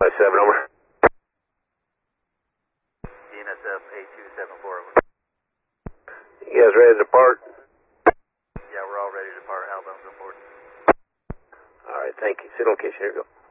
7 over. DNSF 8274 over. You guys ready to depart? Yeah, we're all ready to depart. Outbound on board. All right, thank you. Signal location, here we go.